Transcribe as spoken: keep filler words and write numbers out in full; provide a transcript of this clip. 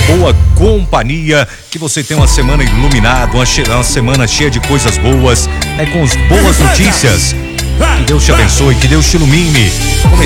boa companhia, que você tenha uma semana iluminada, uma, che- uma semana cheia de coisas boas, né, com as boas notícias. Que Deus te abençoe, que Deus te ilumine. Começando